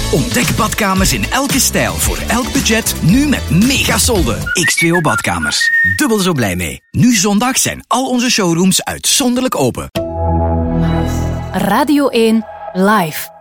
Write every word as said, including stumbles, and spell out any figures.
Ontdek badkamers in elke stijl voor elk budget, nu met mega solden. X twee O Badkamers. Dubbel zo blij mee. Nu zondag zijn al onze showrooms uitzonderlijk open. Radio één Live.